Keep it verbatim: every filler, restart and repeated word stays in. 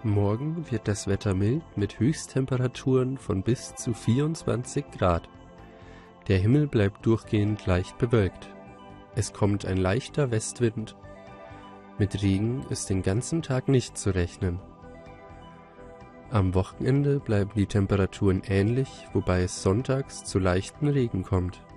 Morgen wird das Wetter mild mit Höchsttemperaturen von bis zu vierundzwanzig Grad. Der Himmel bleibt durchgehend leicht bewölkt. Es kommt ein leichter Westwind. Mit Regen ist den ganzen Tag nicht zu rechnen. Am Wochenende bleiben die Temperaturen ähnlich, wobei es sonntags zu leichten Regen kommt.